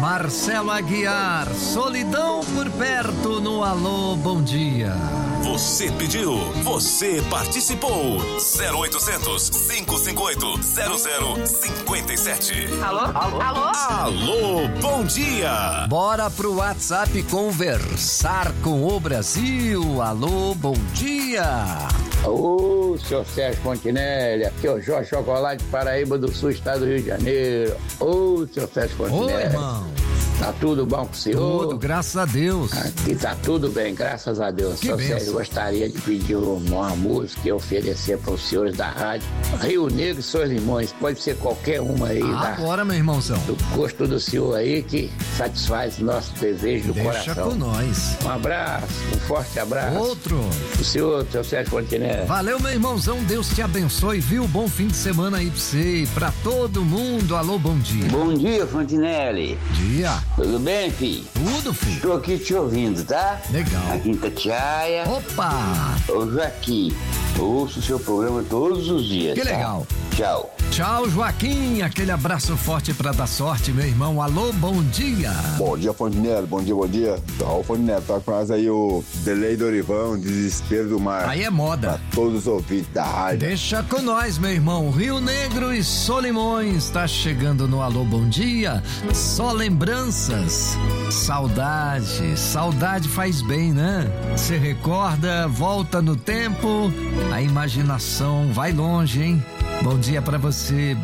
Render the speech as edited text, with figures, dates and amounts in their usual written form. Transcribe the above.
Marcelo Aguiar, Solidão por Perto no Alô Bom Dia. Você pediu, você participou. 0800 558 0057. Alô? Alô, bom dia. Bora pro WhatsApp conversar com o Brasil. Alô, bom dia. Ô, seu Sérgio Fontinelli, aqui é o Jorge Chocolate, Paraíba do Sul, estado do Rio de Janeiro. Ô, seu Sérgio Fontinelli. Oi, irmão. Tá tudo bom com o senhor? Tudo, graças a Deus. Aqui tá tudo bem, graças a Deus. Que Seu benção. Sérgio, gostaria de pedir uma música e oferecer para os senhores da rádio. Rio Negro e São Limões, pode ser qualquer uma aí, Agora, meu irmãozão. do gosto do senhor aí, que satisfaz nosso desejo do Deixa coração. com nós. Um abraço, um forte abraço. Outro. O senhor, seu Sérgio Fontinelli. Valeu, meu irmãozão. Deus te abençoe, viu? Bom fim de semana aí pra você e pra todo mundo. Alô, bom dia. Bom dia, Fontinelli. Dia. Tudo bem, filho? Tudo, filho. Estou aqui te ouvindo, tá? Legal. Aqui em Itatiaia. Opa! Ô, Joaquim, eu ouço o seu programa todos os dias. Que tá? legal. Tchau. Tchau, Joaquim. Aquele abraço forte pra dar sorte, meu irmão. Alô, bom dia. Bom dia, Fontinelli. Bom dia, bom dia. Raul Fontinelli, toca pra nós aí o Delay do Orivão, Desespero do Mar. Aí é moda. Pra todos os ouvintes da rádio. Deixa com nós, meu irmão. Rio Negro e Solimões tá chegando no Alô Bom Dia. Só lembranças. Saudade faz bem, né? Você recorda, volta no tempo, a imaginação vai longe, hein? Bom dia pra você.